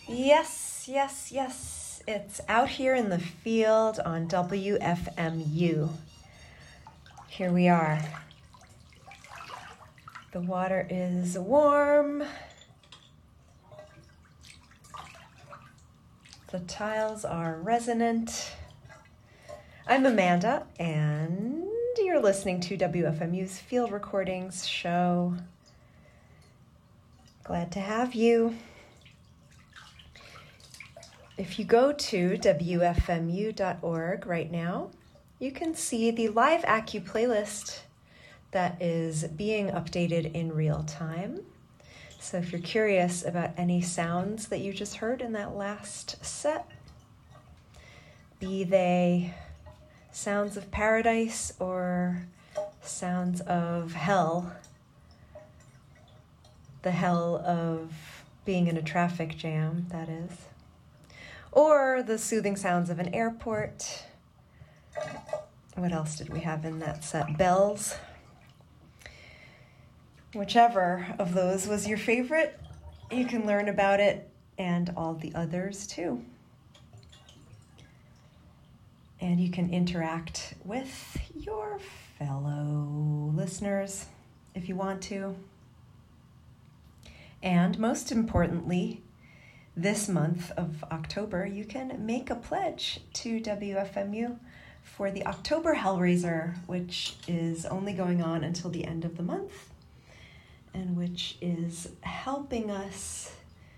Yes, yes, yes. It's out here in the field on WFMU. Here we are. The water is warm. The tiles are resonant. I'm Amanda, and you're listening to WFMU's Field Recordings show. Glad to have you. If you go to WFMU.org right now, you can see the Live Acu playlist that is being updated in real time. So if you're curious about any sounds that you just heard in that last set, be they sounds of paradise or sounds of hell, the hell of being in a traffic jam, that is, or the soothing sounds of an airport. What else did we have in that set? Bells. Whichever of those was your favorite, you can learn about it and all the others too. And you can interact with your fellow listeners if you want to. And most importantly, this month of October, you can make a pledge to WFMU for the October Hellraiser, which is only going on until the end of the month, and which is helping us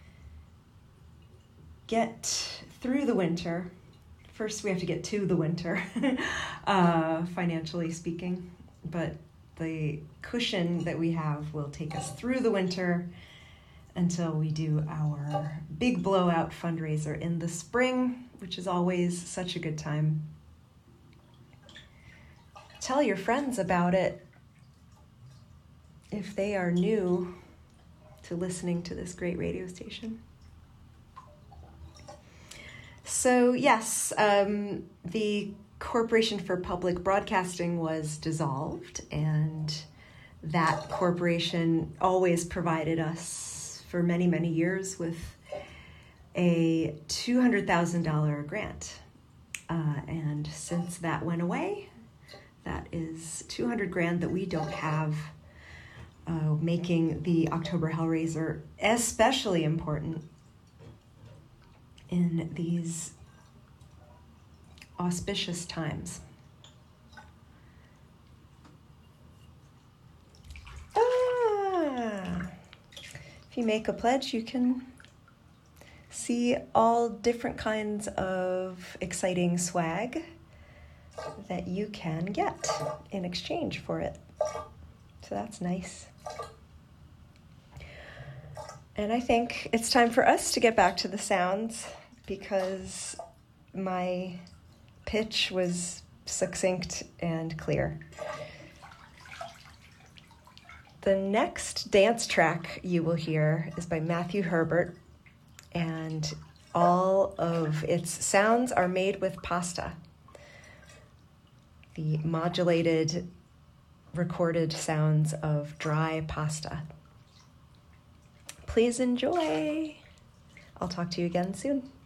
get through the winter. First, we have to get to the winter, financially speaking, but the cushion that we have will take us through the winter until we do our big blowout fundraiser in the spring, which is always such a good time. Tell your friends about it if they are new to listening to this great radio station. So yes, the Corporation for Public Broadcasting was dissolved, and that corporation always provided us for many, many years with a $200,000 grant. And since that went away, that is $200,000 that we don't have, making the October Hellraiser especially important in these auspicious times. If you make a pledge, you can see all different kinds of exciting swag that you can get in exchange for it. So that's nice. And I think it's time for us to get back to the sounds, because my pitch was succinct and clear. The next dance track you will hear is by Matthew Herbert, and all of its sounds are made with pasta. The modulated, recorded sounds of dry pasta. Please enjoy. I'll talk to you again soon.